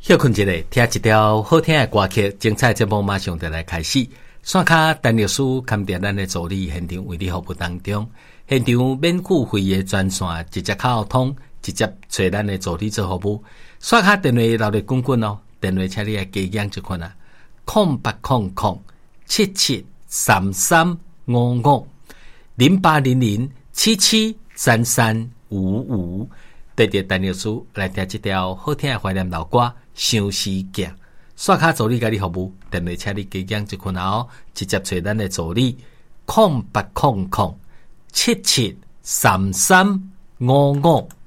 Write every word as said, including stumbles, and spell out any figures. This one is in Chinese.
休困一下，听一条好听的歌曲，精彩节目马上就来开始。线卡陈律师勘定咱的助理现场为你服务当中，现场免付费的专线直接靠通，直接找咱的助理做服务。线卡电话留咧滚滚哦，电话请你来加讲一款啊，空八空空七七三三五五零八零零七七三三五五。对着陈律师来听这条好听的怀念老歌。相思镜，刷卡助理甲你服务，电话请你加讲一困哦，直接找咱的助理，空八空空七七三三五五。